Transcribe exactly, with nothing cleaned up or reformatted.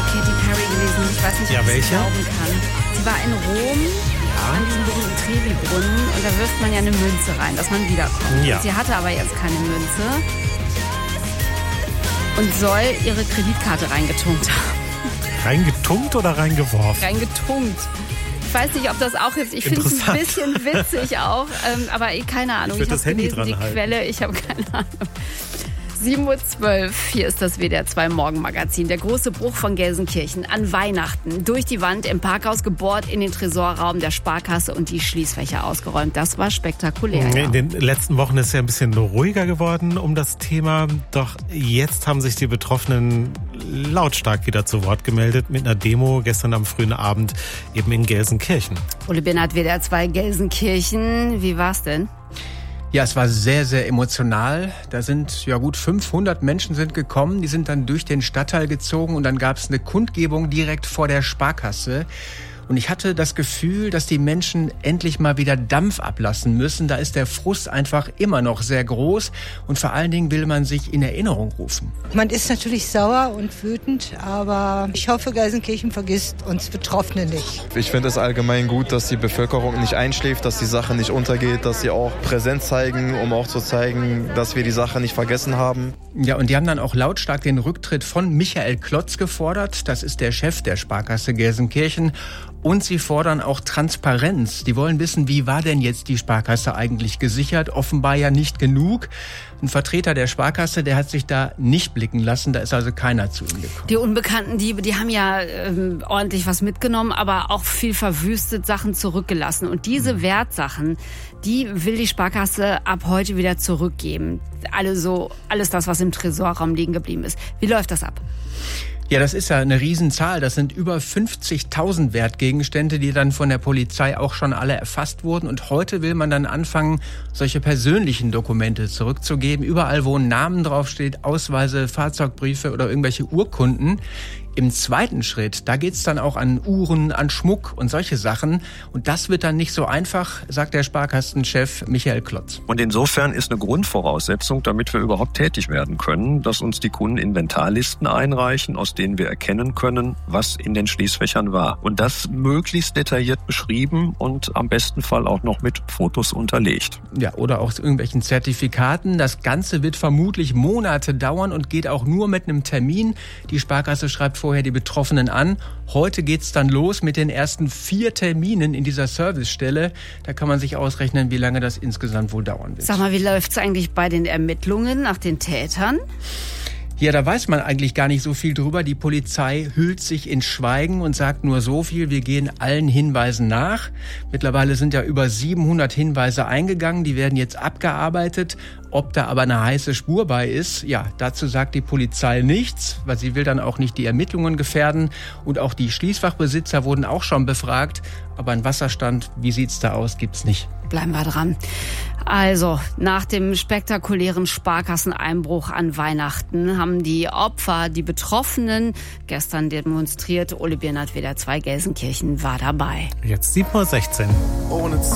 Katy Perry gewesen. Ich weiß nicht, ja, ob ich welche? es glauben kann. Sie war in Rom ja. an diesem berühmten Trevi-Brunnen und da wirft man ja eine Münze rein, dass man wiederkommt. Ja. Sie hatte aber jetzt keine Münze und soll ihre Kreditkarte reingetunkt haben. Reingetunkt oder reingeworfen? Reingetunkt. Ich weiß nicht, ob das auch hilft. Ich finde es ein bisschen witzig auch, ähm, aber keine Ahnung. Ich, ich habe gelesen, die halten. Quelle, ich habe keine Ahnung. sieben Uhr zwölf, hier ist das W D R zwei Morgenmagazin. Der große Bruch von Gelsenkirchen an Weihnachten. Durch die Wand im Parkhaus gebohrt, in den Tresorraum der Sparkasse und die Schließfächer ausgeräumt. Das war spektakulär. In den letzten Wochen ist es ja ein bisschen ruhiger geworden um das Thema. Doch jetzt haben sich die Betroffenen lautstark wieder zu Wort gemeldet mit einer Demo gestern am frühen Abend eben in Gelsenkirchen. Ole Bernhard, W D R zwei Gelsenkirchen. Wie war's denn? Ja, es war sehr, sehr emotional. Da sind ja gut fünfhundert Menschen sind gekommen. Die sind dann durch den Stadtteil gezogen und dann gab es eine Kundgebung direkt vor der Sparkasse. Und ich hatte das Gefühl, dass die Menschen endlich mal wieder Dampf ablassen müssen. Da ist der Frust einfach immer noch sehr groß. Und vor allen Dingen will man sich in Erinnerung rufen. Man ist natürlich sauer und wütend, aber ich hoffe, Gelsenkirchen vergisst uns Betroffene nicht. Ich finde es allgemein gut, dass die Bevölkerung nicht einschläft, dass die Sache nicht untergeht, dass sie auch Präsenz zeigen, um auch zu zeigen, dass wir die Sache nicht vergessen haben. Ja, und die haben dann auch lautstark den Rücktritt von Michael Klotz gefordert. Das ist der Chef der Sparkasse Gelsenkirchen. Und sie fordern auch Transparenz. Die wollen wissen, wie war denn jetzt die Sparkasse eigentlich gesichert? Offenbar ja nicht genug. Ein Vertreter der Sparkasse, der hat sich da nicht blicken lassen. Da ist also keiner zu ihm gekommen. Die unbekannten Diebe, die haben ja ähm, ordentlich was mitgenommen, aber auch viel verwüstet, Sachen zurückgelassen. Und diese mhm. Wertsachen, die will die Sparkasse ab heute wieder zurückgeben. Alle so, alles das, was im Tresorraum liegen geblieben ist. Wie läuft das ab? Ja, das ist ja eine Riesenzahl. Das sind über fünfzigtausend Wertgegenstände, die dann von der Polizei auch schon alle erfasst wurden. Und heute will man dann anfangen, solche persönlichen Dokumente zurückzugeben. Überall, wo ein Name draufsteht, Ausweise, Fahrzeugbriefe oder irgendwelche Urkunden. Im zweiten Schritt, da geht's dann auch an Uhren, an Schmuck und solche Sachen. Und das wird dann nicht so einfach, sagt der Sparkassenchef Michael Klotz. Und insofern ist eine Grundvoraussetzung, damit wir überhaupt tätig werden können, dass uns die Kunden Inventarlisten einreichen, aus denen wir erkennen können, was in den Schließfächern war. Und das möglichst detailliert beschrieben und am besten Fall auch noch mit Fotos unterlegt. Ja, oder auch irgendwelchen Zertifikaten. Das Ganze wird vermutlich Monate dauern und geht auch nur mit einem Termin. Die Sparkasse schreibt vorher die Betroffenen an. Heute geht's dann los mit den ersten vier Terminen in dieser Servicestelle. Da kann man sich ausrechnen, wie lange das insgesamt wohl dauern wird. Sag mal, wie läuft's eigentlich bei den Ermittlungen nach den Tätern? Ja, da weiß man eigentlich gar nicht so viel drüber. Die Polizei hüllt sich in Schweigen und sagt nur so viel: Wir gehen allen Hinweisen nach. Mittlerweile sind ja über siebenhundert Hinweise eingegangen. Die werden jetzt abgearbeitet. Ob da aber eine heiße Spur bei ist, ja, dazu sagt die Polizei nichts, weil sie will dann auch nicht die Ermittlungen gefährden. Und auch die Schließfachbesitzer wurden auch schon befragt. Aber ein Wasserstand, wie sieht's da aus, gibt's nicht. Bleiben wir dran. Also, nach dem spektakulären Sparkasseneinbruch an Weihnachten haben die Opfer, die Betroffenen, gestern demonstriert. Ole Bernhard, W D R zwei Gelsenkirchen war dabei. Jetzt sieben Uhr sechzehn. Ohne